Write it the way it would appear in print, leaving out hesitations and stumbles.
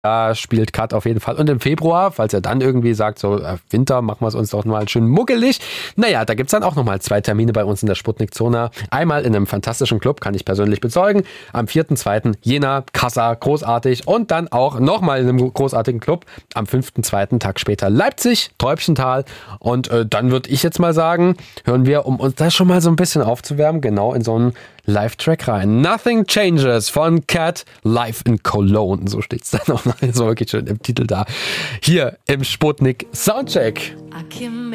Da spielt Kat auf jeden Fall. Und im Februar, falls er dann irgendwie sagt, so Winter, machen wir es uns doch mal schön muckelig. Naja, da gibt's dann auch nochmal 2 Termine bei uns in der Sputnik-Zona. Einmal in einem fantastischen Club, kann ich persönlich bezeugen. Am 4.2. Jena, Kassa, großartig. Und dann auch nochmal in einem großartigen Club. Am 5.2. Tag später Leipzig, Träubchental. Und dann würde ich jetzt mal sagen, hören wir, um uns das schon mal so ein bisschen aufzuwärmen, genau in so einen Live-Track rein. Nothing Changes von Cat live in Cologne. So steht's dann auch noch so wirklich schön im Titel da. Hier im Sputnik Soundcheck.